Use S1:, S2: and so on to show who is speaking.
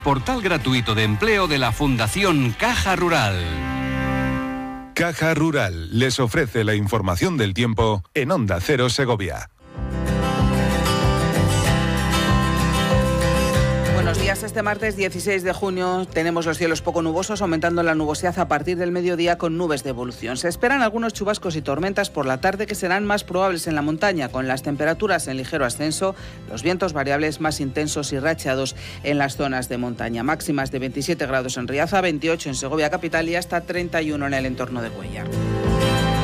S1: Portal gratuito de empleo de la Fundación Caja Rural.
S2: Caja Rural les ofrece la información del tiempo en Onda Cero Segovia.
S3: Buenos días, este martes 16 de junio tenemos los cielos poco nubosos, aumentando la nubosidad a partir del mediodía con nubes de evolución. Se esperan algunos chubascos y tormentas por la tarde que serán más probables en la montaña, con las temperaturas en ligero ascenso, los vientos variables más intensos y racheados en las zonas de montaña. Máximas de 27 grados en Riaza, 28 en Segovia capital y hasta 31 en el entorno de Cuéllar.